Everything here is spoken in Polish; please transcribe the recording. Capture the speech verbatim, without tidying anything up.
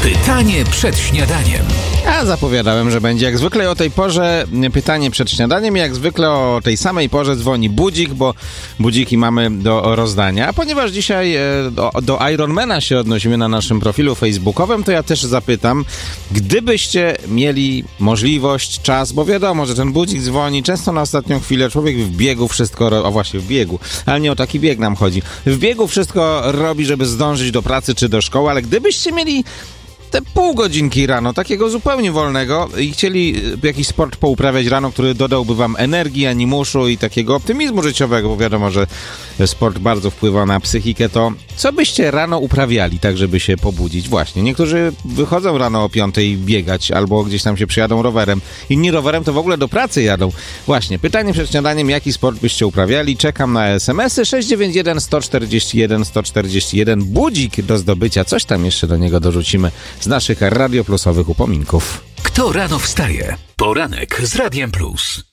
Pytanie przed śniadaniem. A zapowiadałem, że będzie jak zwykle o tej porze pytanie przed śniadaniem. Jak zwykle o tej samej porze dzwoni budzik, bo budziki mamy do rozdania. A ponieważ dzisiaj do, do Ironmana się odnosimy na naszym profilu facebookowym, to ja też zapytam, gdybyście mieli możliwość, czas, bo wiadomo, że ten budzik dzwoni często na ostatnią chwilę, człowiek w biegu wszystko, a właśnie w biegu, ale nie o taki bieg nam chodzi. W biegu wszystko robi, żeby zdążyć do pracy czy do szkoły, ale gdybyście mieli te pół godzinki rano, takiego zupełnie wolnego i chcieli jakiś sport pouprawiać rano, który dodałby wam energii, animuszu i takiego optymizmu życiowego, bo wiadomo, że sport bardzo wpływa na psychikę, to co byście rano uprawiali, tak żeby się pobudzić? Właśnie, niektórzy wychodzą rano o piątej biegać albo gdzieś tam się przyjadą rowerem. Inni rowerem to w ogóle do pracy jadą. Właśnie, pytanie przed śniadaniem, jaki sport byście uprawiali? Czekam na es em esy sześć dziewięć jeden, sto czterdzieści jeden, sto czterdzieści jeden. Budzik do zdobycia, coś tam jeszcze do niego dorzucimy z naszych Radio Plusowych upominków. Kto rano wstaje? Poranek z Radiem Plus.